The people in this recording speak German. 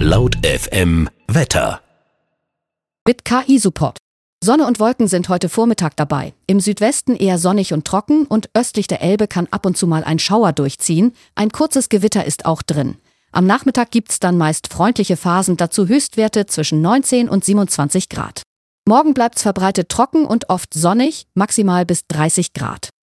Laut FM Wetter. Mit KI-Support. Sonne und Wolken sind heute Vormittag dabei. Im Südwesten eher sonnig und trocken und östlich der Elbe kann ab und zu mal ein Schauer durchziehen. Ein kurzes Gewitter ist auch drin. Am Nachmittag gibt's dann meist freundliche Phasen, dazu Höchstwerte zwischen 19 und 27 Grad. Morgen bleibt's verbreitet trocken und oft sonnig, maximal bis 30 Grad.